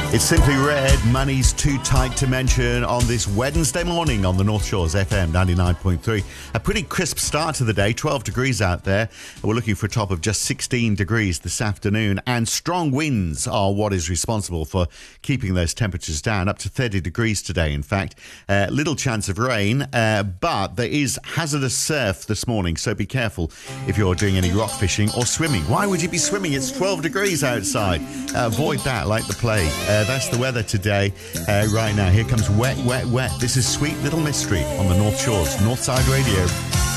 It's Simply Red, Money's Too Tight to Mention on this Wednesday morning on the North Shores FM 99.3. A pretty crisp start to the day, 12 degrees out there. We're looking for a top of just 16 degrees this afternoon, and strong winds are what is responsible for keeping those temperatures down, up to 30 degrees today, in fact. Little chance of rain, but there is hazardous surf this morning, so be careful if you're doing any rock fishing or swimming. Why would you be swimming? It's 12 degrees outside. Avoid that like the plague. That's the weather today. Right now, here comes Wet, Wet, Wet. This is Sweet Little Mystery on the North Shores, Northside Radio.